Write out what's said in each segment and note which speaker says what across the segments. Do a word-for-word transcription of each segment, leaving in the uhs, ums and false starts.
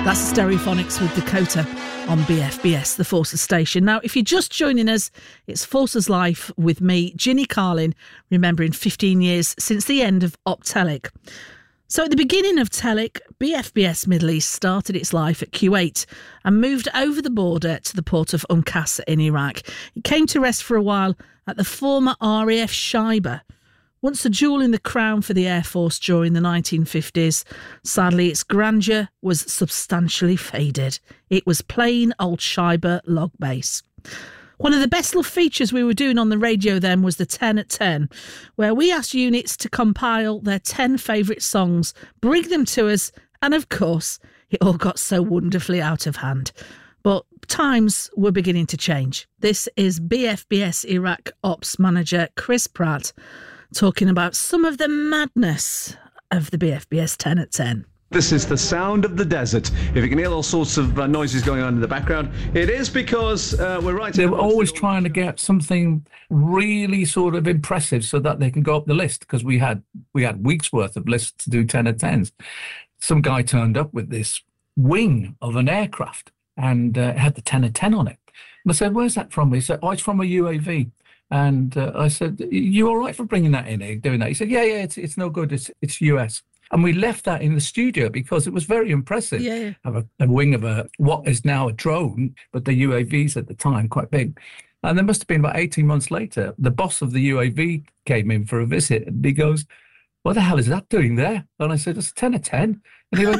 Speaker 1: That's Stereophonics with Dakota on B F B S, the Forces station. Now, if you're just joining us, it's Forces Life with me, Ginny Carlin, remembering fifteen years since the end of Optelic. So at the beginning of Telic, B F B S Middle East started its life at Kuwait and moved over the border to the port of Umm Qasr in Iraq. It came to rest for a while at the former R A F Shaiba. Once a jewel in the crown for the Air Force during the nineteen fifties, sadly its grandeur was substantially faded. It was plain old Shaiba log base. One of the best loved features we were doing on the radio then was the ten at ten, where we asked units to compile their ten favourite songs, bring them to us, and of course, it all got so wonderfully out of hand. But times were beginning to change. This is B F B S Iraq Ops Manager Chris Pratt talking about some of the madness of the B F B S ten at ten.
Speaker 2: This is the sound of the desert. If you can hear all sorts of uh, noises going on in the background, it is because uh, we're right...
Speaker 3: They were always trying to get something really sort of impressive so that they can go up the list, because we had we had weeks' worth of lists to do ten at tens. Some guy turned up with this wing of an aircraft and uh, it had the ten at ten on it. And I said, "Where's that from?" He said, "Oh, it's from a U A V." And uh, I said, "You all right for bringing that in, eh, doing that?" He said, yeah, yeah, it's it's no good. It's it's U S. And we left that in the studio because it was very impressive.
Speaker 1: Yeah.
Speaker 3: Have a, a wing of a what is now a drone, but the U A Vs at the time, quite big. And there must have been about eighteen months later, the boss of the U A V came in for a visit and he goes, "What the hell is that doing there?" And I said, "It's a ten at ten. And he went,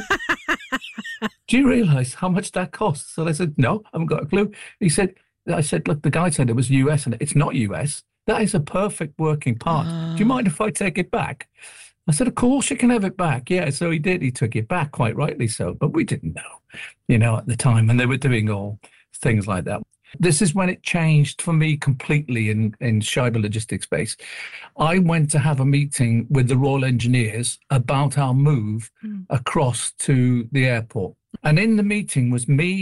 Speaker 3: "Do you realise how much that costs?" And I said, "No, I haven't got a clue." He said, I said, "Look, the guy said it was U S and it's not U S. That is a perfect working part. Uh. Do you mind if I take it back?" I said, "Of course you can have it back." Yeah, so he did. He took it back, quite rightly so. But we didn't know, you know, at the time. And they were doing all things like that. This is when it changed for me completely in, in Shaiba Logistics Base. I went to have a meeting with the Royal Engineers about our move mm. across to the airport. And in the meeting was me